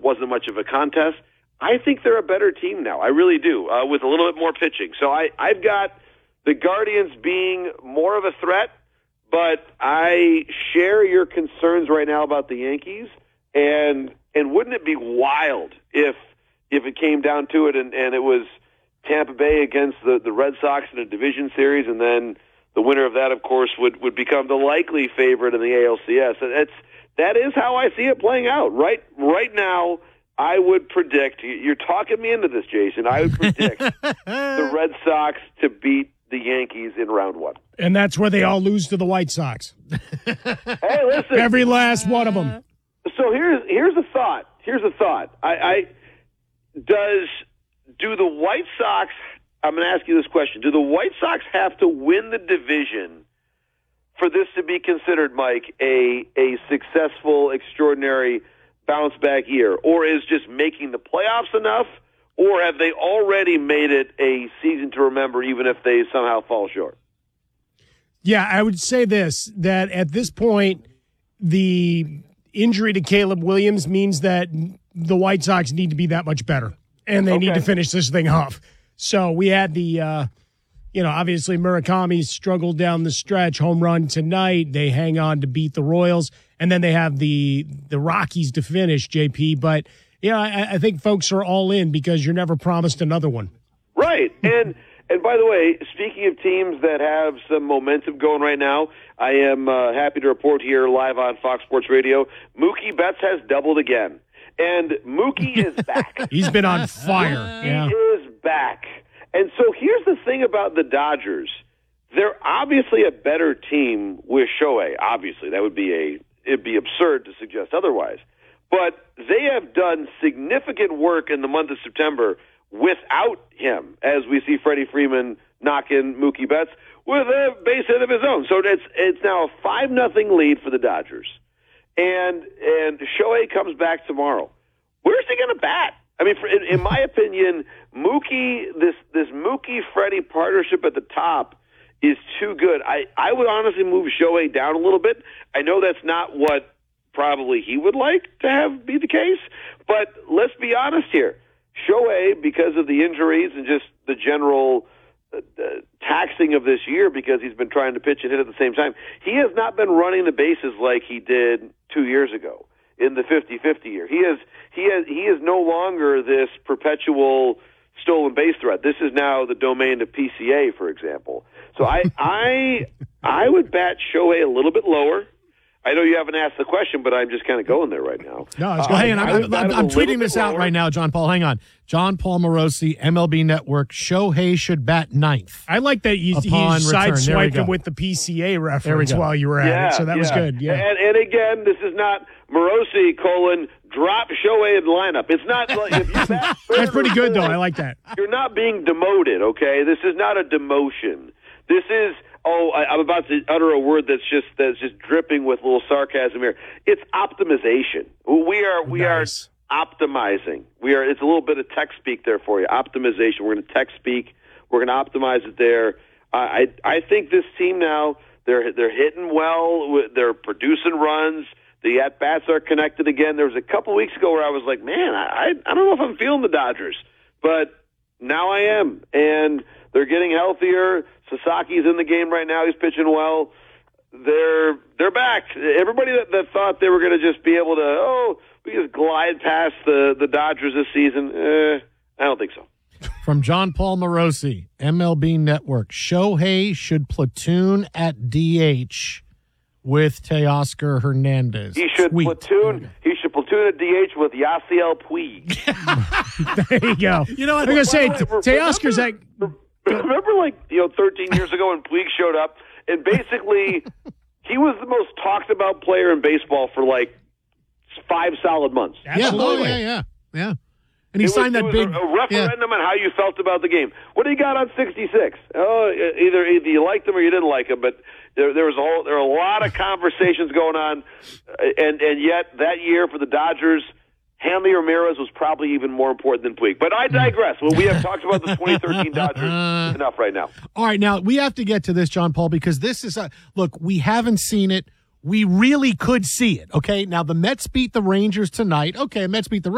wasn't much of a contest. I think they're a better team now. I really do, with a little bit more pitching. So I've got the Guardians being more of a threat, but I share your concerns right now about the Yankees. And wouldn't it be wild if it came down to it and it was Tampa Bay against the Red Sox in a division series, and then the winner of that, of course, would become the likely favorite in the ALCS. That is how I see it playing out. Right now, I would predict, you're talking me into this, Jason, I would predict the Red Sox to beat the Yankees in round one. And that's where they all lose to the White Sox. Hey, listen. Every last one of them. So here's a thought. Do the White Sox, I'm going to ask you this question, do the White Sox have to win the division for this to be considered, Mike, a successful, extraordinary bounce-back year? Or is just making the playoffs enough? Or have they already made it a season to remember even if they somehow fall short? Yeah, I would say this, that at this point, the injury to Caleb Williams means that the White Sox need to be that much better, and they need to finish this thing off. So we had the, obviously Murakami struggled down the stretch, home run tonight. They hang on to beat the Royals, and then they have the Rockies to finish, JP. But, I think folks are all in because you're never promised another one. Right, and by the way, speaking of teams that have some momentum going right now, I am happy to report here live on Fox Sports Radio, Mookie Betts has doubled again. And Mookie is back. He's been on fire. He is back. And so here's the thing about the Dodgers. They're obviously a better team with Shohei. Obviously, it'd be absurd to suggest otherwise. But they have done significant work in the month of September without him, as we see Freddie Freeman knocking Mookie Betts with a base hit of his own. So it's now a 5-0 lead for the Dodgers. And Shohei comes back tomorrow. Where's he going to bat? I mean, in my opinion, this Mookie-Freddie partnership at the top is too good. I would honestly move Shohei down a little bit. I know that's not what probably he would like to have be the case, but let's be honest here. Shohei, because of the injuries and just the general taxing of this year because he's been trying to pitch and hit at the same time, he has not been running the bases like he did 2 years ago in the 50-50 year. He is no longer this perpetual stolen base threat. This is now the domain of PCA, for example. So I would bat Shohei a little bit lower. I know you haven't asked the question, but I'm just kind of going there right now. No, it's hang on. I'm tweeting this out right now, John Paul. Hang on. John Paul Morosi, MLB Network, Shohei should bat ninth. I like that you sideswiped him with the PCA reference while you were at it, so that was good. Yeah. And again, this is not Morosi, drop Shohei in the lineup. It's not like if you bat that's pretty good, though. I like that. You're not being demoted, okay? This is not a demotion. This is... I'm about to utter a word that's just dripping with a little sarcasm here. It's optimization. We are optimizing. It's a little bit of tech speak there for you. Optimization. We're going to tech speak. We're going to optimize it there. I think this team now they're hitting well. They're producing runs. The at bats are connected again. There was a couple weeks ago where I was like, man, I don't know if I'm feeling the Dodgers, but now I am, and they're getting healthier. Sasaki's in the game right now. He's pitching well. They're back. Everybody that thought they were going to just be able to, we just glide past the Dodgers this season, I don't think so. From John Paul Morosi, MLB Network, Shohei should platoon at DH with Teoscar Hernandez. He should platoon at DH with Yasiel Puig. There you go. You know what? I'm going to say, Teoscar's like... Remember, 13 years ago when Puig showed up, and basically he was the most talked about player in baseball for 5 solid months. Absolutely. Yeah. And he signed that big a referendum on how you felt about the game. What do you got on 66? Either you liked him or you didn't like him, but there were a lot of conversations going on, and yet that year for the Dodgers, Hanley Ramirez was probably even more important than Puig. But I digress. Well, we have talked about the 2013 Dodgers enough right now. All right, now we have to get to this, John Paul, because this is look, we haven't seen it. We really could see it, okay? Now, the Mets beat the Rangers tonight. Okay, Mets beat the